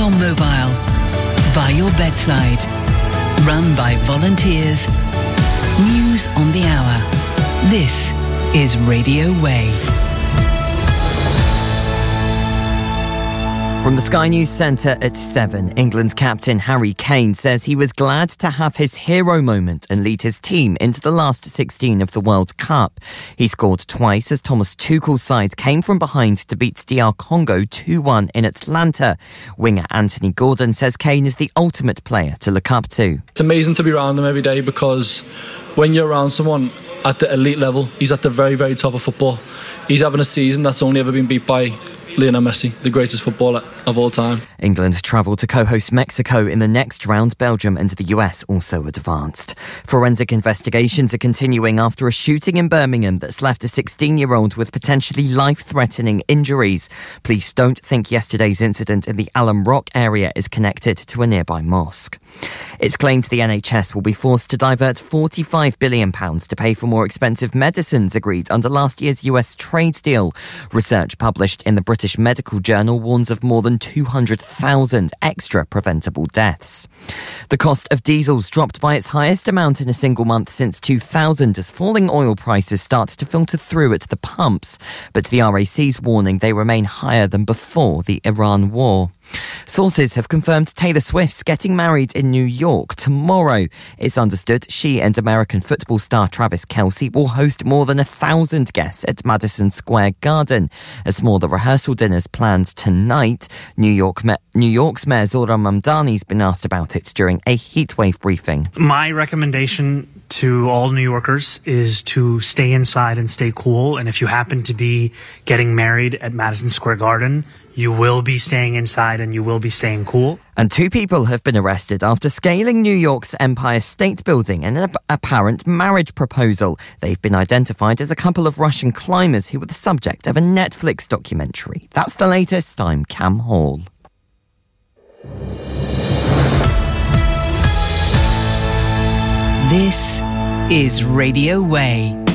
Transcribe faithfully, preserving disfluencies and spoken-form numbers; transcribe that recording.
your mobile, by your bedside, run by volunteers. News on the hour. This is Radio Way. From the Sky News Centre at seven, England's captain Harry Kane says he was glad to have his hero moment and lead his team into the last sixteen of the World Cup. He scored twice as Thomas Tuchel's side came from behind to beat D R Congo two one in Atlanta. Winger Anthony Gordon says Kane is the ultimate player to look up to. It's amazing to be around him every day, because when you're around someone at the elite level, he's at the very, very top of football. He's having a season that's only ever been beat by Lionel Messi, the greatest footballer of all time. England travel to co-host Mexico in the next round. Belgium and the U S also advanced. Forensic investigations are continuing after a shooting in Birmingham that's left a sixteen-year-old with potentially life-threatening injuries. Police don't think yesterday's incident in the Alum Rock area is connected to a nearby mosque. It's claimed the N H S will be forced to divert forty-five billion pounds to pay for more expensive medicines agreed under last year's U S trade deal. Research published in the British Medical Journal warns of more than two hundred thousand extra preventable deaths. The cost of diesels dropped by its highest amount in a single month since two thousand as falling oil prices start to filter through at the pumps. But the R A C's warning they remain higher than before the Iran war. Sources have confirmed Taylor Swift's getting married in New York tomorrow. It's understood she and American football star Travis Kelce will host more than a thousand guests at Madison Square Garden. As more the rehearsal dinners planned tonight, New York New York's Mayor Zohran Mamdani's been asked about it during a heatwave briefing. My recommendation to all New Yorkers is to stay inside and stay cool. And if you happen to be getting married at Madison Square Garden, you will be staying inside and you will be staying cool. And two people have been arrested after scaling New York's Empire State Building in an apparent marriage proposal. They've been identified as a couple of Russian climbers who were the subject of a Netflix documentary. That's the latest. I'm Cam Hall. This is Radio Way.